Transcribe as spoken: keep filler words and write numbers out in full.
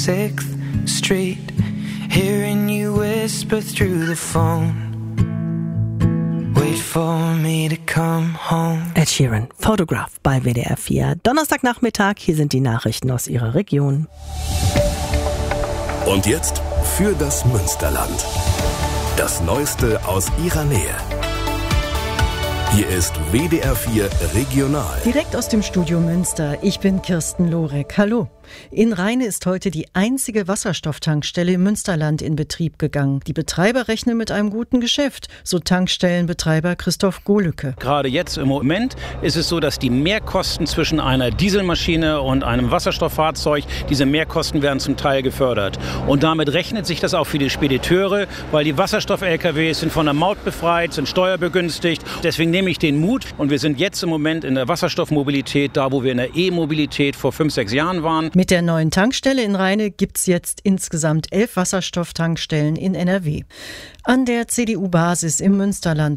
sixth Street, hearing you whisper through the phone. Wait for me to come home. Ed Sheeran, Photograph bei W D R vier. Donnerstagnachmittag, hier sind die Nachrichten aus Ihrer Region. Und jetzt für das Münsterland. Das Neueste aus Ihrer Nähe. Hier ist W D R vier Regional. Direkt aus dem Studio Münster. Ich bin Kirsten Lorek. Hallo. In Rheine ist heute die einzige Wasserstofftankstelle im Münsterland in Betrieb gegangen. Die Betreiber rechnen mit einem guten Geschäft, so Tankstellenbetreiber Christoph Gohlücke. Gerade jetzt im Moment ist es so, dass die Mehrkosten zwischen einer Dieselmaschine und einem Wasserstofffahrzeug, diese Mehrkosten werden zum Teil gefördert. Und damit rechnet sich das auch für die Spediteure, weil die Wasserstoff-L K Ws sind von der Maut befreit, sind steuerbegünstigt. Deswegen nehme ich den Mut und wir sind jetzt im Moment in der Wasserstoffmobilität, da wo wir in der E-Mobilität vor fünf, sechs Jahren waren. Mit der neuen Tankstelle in Rheine gibt es jetzt insgesamt elf Wasserstofftankstellen in N R W. An der C D U-Basis im Münsterland